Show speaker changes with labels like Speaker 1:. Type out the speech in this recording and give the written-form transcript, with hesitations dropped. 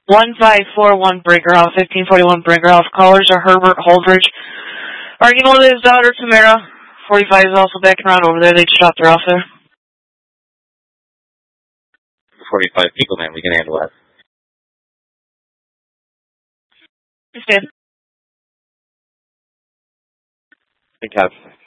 Speaker 1: 1541 Briggerhoff, 1541 Briggerhoff. Callers are Herbert Holdridge. Arguing with his daughter, Tamara. 45 is also backing around over there. They just dropped her off there.
Speaker 2: 45 people, man. We can handle that.
Speaker 1: Understand.
Speaker 2: Good catch.